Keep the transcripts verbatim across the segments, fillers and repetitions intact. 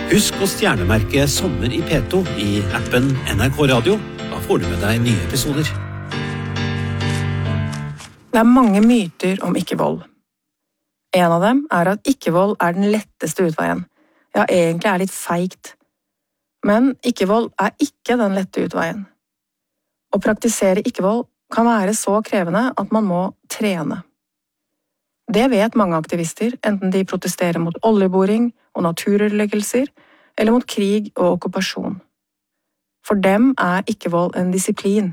Husk å stjernemerke Sommer i P to i appen N R K Radio. Da får du med deg nye episoder. Det er mange myter om ikke-vold. En av dem er at ikke-vold er den letteste utveien. Ja, egentlig er litt feigt. Men ikke-vold er ikke den lette utveien. Å praktisere ikke-vold kan være så krevende at man må trene. Det vet mange aktivister, enten de protesterer mot oljeboring og naturødeleggelser, eller mot krig og okkupasjon. For dem er ikke-vold en disiplin.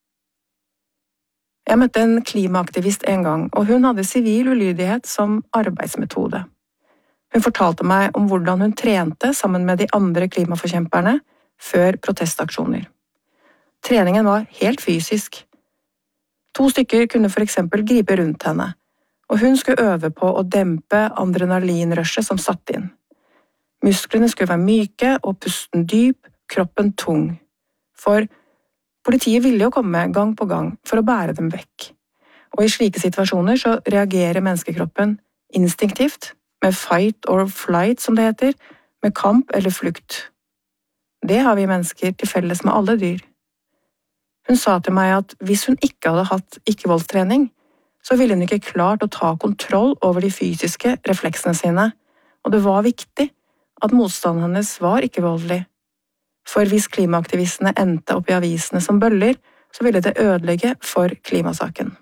Jeg møtte en klimaaktivist en gang, og hun hadde sivil ulydighet som arbeidsmetode. Hun fortalte meg om hvordan hun trente sammen med de andre klimaforkjemperne før protestaksjoner. Treningen var helt fysisk. To stykker kunne for eksempel gripe rundt henne, og hun skulle øve på å dempe adrenalinrushet som satt inn. Musklene skulle være myke og pusten dyp, kroppen tung. For politiet ville jo komme gang på gang for å bære dem vekk. Og i slike situasjoner så reagerer menneskekroppen instinktivt, med fight or flight som det heter, med kamp eller flukt. Det har vi mennesker til felles med alle dyr. Hun sa til meg at hvis hun ikke hadde hatt ikke-voldstrening, så ville hun ikke klart å ta kontroll over de fysiske refleksene sine, og det var viktig at motstanden hennes var ikke-voldelig. For hvis klimaaktivistene endte opp i avisene som bøller, så ville det ødelegge for klimasaken.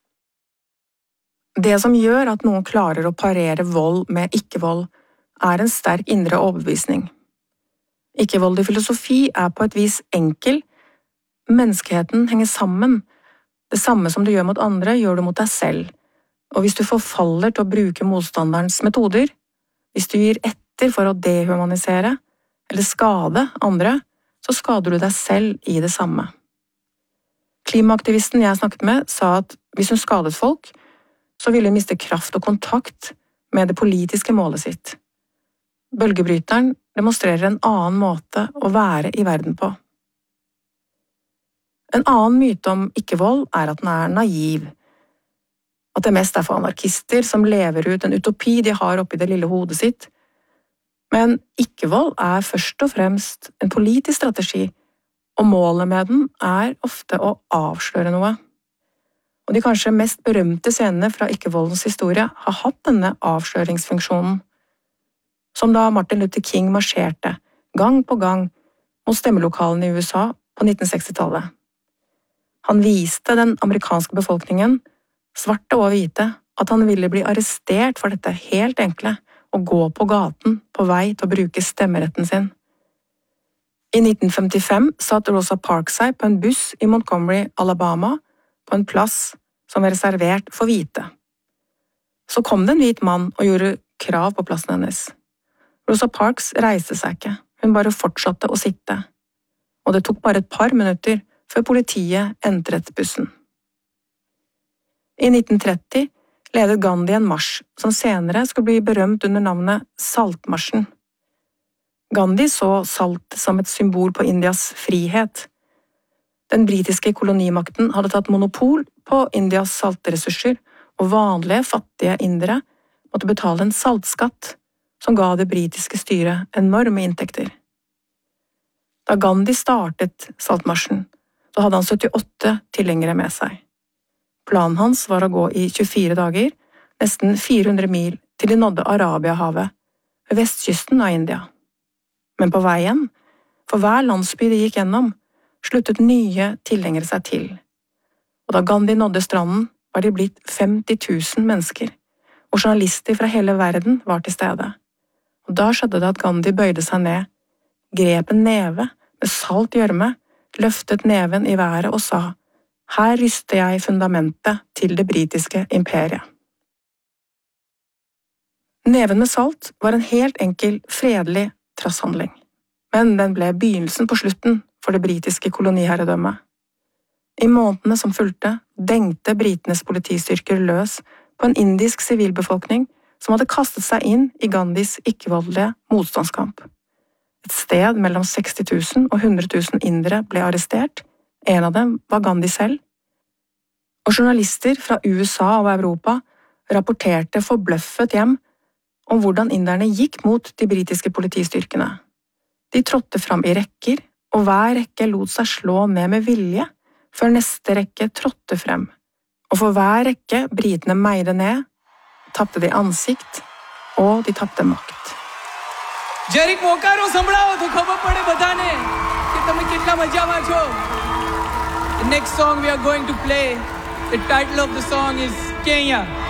Det som gjør at noen klarer å parere vold med ikke-vold, er en sterk indre overbevisning. Ikke-voldig filosofi er på et vis enkel. Menneskeheten henger sammen. Det samme som du gjør mot andre, gjør du mot deg selv. Og hvis du forfaller til å bruke motstanderens metoder, hvis du gir etter for å dehumanisere eller skade andre, så skader du deg selv i det samme. Klimaaktivisten jeg snakket med sa at hvis hun skadet folk, så ville hun miste kraft og kontakt med det politiske målet sitt. Bølgebryteren demonstrerer en annen måte å være i verden på. En annen myte om ikke-vold er at den er naiv. At det mest er for anarkister som lever ut en utopi de har oppi det lille hodet sitt. Men ikke-vold er først og fremst en politisk strategi, og målet med den er ofte å avsløre noe. Og de kanskje mest berømte scenene fra ikke-voldens historie har hatt denne avsløringsfunksjonen. Som da Martin Luther King marsjerte, gang på gang, mot stemmelokalene i U S A på nitten sekstitallet. Han viste den amerikanske befolkningen, svarte og hvite, at han ville bli arrestert for dette helt enkle, å gå på gaten på vei til å bruke stemmeretten sin. I nitten femtifem satt Rosa Parks seg på en buss i Montgomery, Alabama, på en plass som var reservert for hvite. Så kom det en hvit mann og gjorde krav på plassen hennes. Rosa Parks reiste seg ikke, hun bare fortsatte å sitte. Og det tok bare et par minutter før politiet entret bussen. I nitten tretti ledet Gandhi en marsj som senere skulle bli berømt under navnet Saltmarsjen. Gandhi så salt som et symbol på Indias frihet. Den britiske kolonimakten hadde tatt monopol på Indias saltressurser, og vanlige, fattige indere måtte betale en saltskatt som ga det britiske styret enorme inntekter. Da Gandhi startet saltmarsjen, så hadde han syttiåtte tilhengere med seg. Planen hans var å gå i tjuefire dager, nesten fire hundre mil, til de nådde Arabiahavet, ved vestkysten av India. Men på veien, for hver landsby de gikk gjennom, sluttet nye tilhengere seg til. Og da Gandhi nådde stranden, var de blitt femti tusen mennesker, og journalister fra hele verden var til stede. Og da skjedde det at Gandhi bøyde seg ned, grep en neve med salt gjørme, løftet neven i været og sa: «Her ryster jeg fundamentet til det britiske imperiet.» Neven med salt var en helt enkel, fredelig trasshandling, men den ble begynnelsen på slutten for det britiske koloniherredømmet. I månedene som fulgte, dengte britenes politistyrker løs på en indisk sivilbefolkning som hadde kastet seg inn i Gandhis ikke-voldelige motstandskamp. Et sted mellom seksti tusen og hundre tusen indere ble arrestert, en av dem var Gandhi selv. Og journalister fra U S A og Europa rapporterte forbløffet hjem om hvordan inderne gikk mot de britiske politistyrkene. De trådte fram i rekker, og hver rekke lot seg slå ned med vilje, før neste rekke trådte frem. Og for hver rekke britene meide ned, tappte de ansikt, og de tappte makt. જરીક મોકારો સંભળાવો તો ખબર પડે બધાને કે તમે કેટલા મજામાં છો. The next song we are going to play, the title of the song is Kenya.